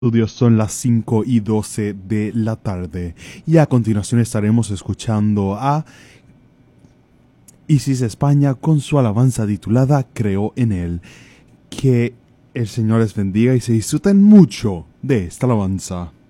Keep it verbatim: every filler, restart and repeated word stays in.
Estudios son las cinco y doce de la tarde y a continuación estaremos escuchando a Isis España con su alabanza titulada Creo en Él. Que el Señor les bendiga y se disfruten mucho de esta alabanza.